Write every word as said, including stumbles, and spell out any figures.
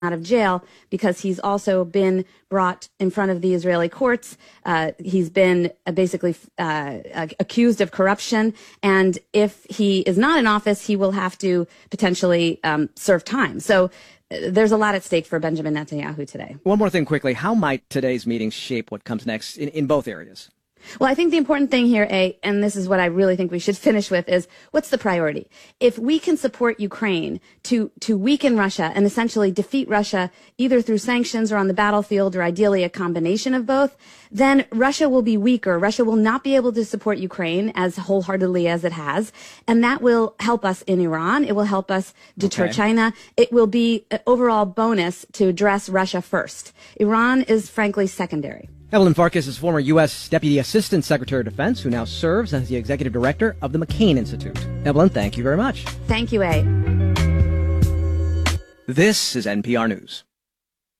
out of jail because he's also been brought in front of the Israeli courts. Uh, he's been uh, basically uh, accused of corruption. And if he is not in office, he will have to potentially um, serve time. So uh, there's a lot at stake for Benjamin Netanyahu today. One more thing quickly. How might today's meeting shape what comes next in, in both areas? Well, I think the important thing here, A, and this is what I really think we should finish with, is what's the priority? If we can support Ukraine to, to weaken Russia and essentially defeat Russia either through sanctions or on the battlefield or ideally a combination of both, then Russia will be weaker. Russia will not be able to support Ukraine as wholeheartedly as it has. And that will help us in Iran. It will help us deter okay. China. It will be an overall bonus to address Russia first. Iran is frankly secondary. Evelyn Farkas is former U S Deputy Assistant Secretary of Defense, who now serves as the Executive Director of the McCain Institute. Evelyn, thank you very much. Thank you, A. This is N P R News.